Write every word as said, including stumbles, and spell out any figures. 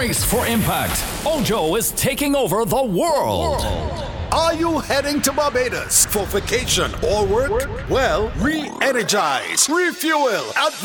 Brace for impact. Ojo is taking over the world. Are you heading to Barbados for vacation or work? Well, re-energize, refuel at the